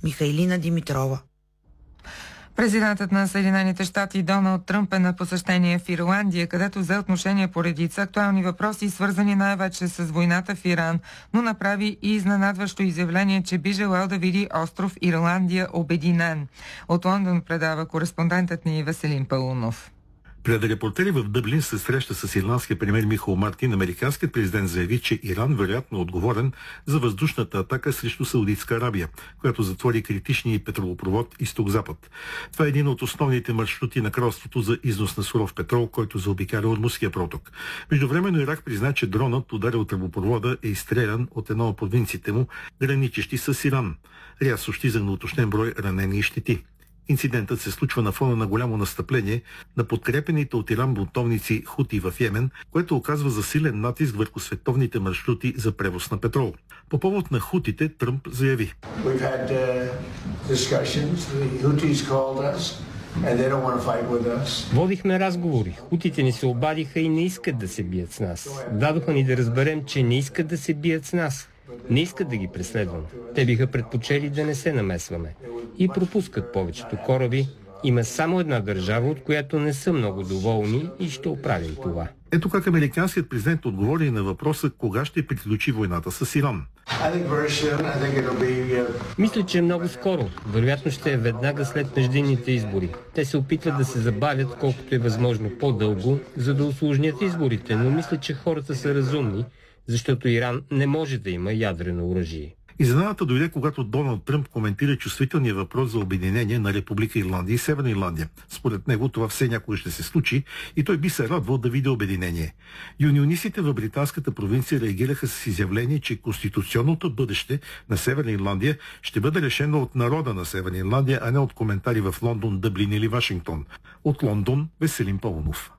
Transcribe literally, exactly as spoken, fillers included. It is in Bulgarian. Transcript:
Михайлина Димитрова. Президентът на Съединените щати Доналд Тръмп е на посещение в Ирландия, където взе отношение по редица актуални въпроси, свързани най-вече с войната в Иран, но направи и изненадващо изявление, че би желал да види остров Ирландия обединен. От Лондон предава кореспондентът ни Веселин Паунов. Пред репортери в Дъблин се среща с ирландския премиер Михаел Мартин. Американският президент заяви, че Иран вероятно е отговорен за въздушната атака срещу Саудитска Арабия, която затвори критичния петролопровод Изток-Запад. Това е един от основните маршрути на кралството за износ на суров петрол, който заобикаля Ормузския проток. Междувременно Ирак призна, че дронът, ударил тръбопровода, е изстрелян от една от провинциите му, граничещи с Иран. Риад съобщи за неуточнен брой ранени и щети. Инцидентът се случва на фона на голямо настъпление на подкрепените от Иран бунтовници Хути в Йемен, което оказва засилен натиск върху световните маршрути за превоз на петрол. По повод на хутите Тръмп заяви: Водихме разговори. Хутите ни се обадиха и не искат да се бият с нас. Дадоха ни да разберем, че не искат да се бият с нас. Не искат да ги преследвам. Те биха предпочели да не се намесваме. И пропускат повечето кораби. Има само една държава, от която не са много доволни и ще оправим това. Ето как американският президент отговори на въпроса кога ще приключи войната с Иран. Мисля, че е много скоро. Вероятно ще е веднага след междинните избори. Те се опитват да се забавят колкото е възможно по-дълго, за да усложнят изборите, но мисля, че хората са разумни, защото Иран не може да има ядрено оръжие. Изненадата дойде, когато Доналд Тръмп коментира чувствителния въпрос за обединение на Република Ирландия и Северна Ирландия. Според него това все някога ще се случи и той би се радвал да види обединение. Юнионистите в британската провинция реагираха с изявление, че конституционното бъдеще на Северна Ирландия ще бъде решено от народа на Северна Ирландия, а не от коментари в Лондон, Дъблин или Вашингтон. От Лондон Веселин Паунов.